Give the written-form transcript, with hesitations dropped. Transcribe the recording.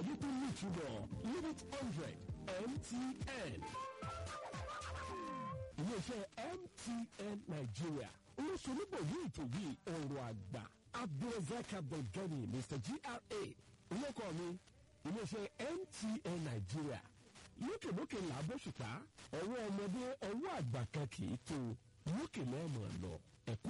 ayé tó ní ìtumọ̀ limit 100 MTN. Iléeṣẹ́ MTN Nigeria olóṣèlúbọ̀wé ètò yìí ọ̀rọ̀ àgbà Abdulrasaq Abdulgani Mr. GRA olóko mi iléeṣẹ́ MTN Nigeria lókèlókè làbọ̀ṣùpá ọwọ́ ọmọdé ọwọ́ àgbà kan kì í tó lókè lẹ́ẹ̀mọ̀ lọ.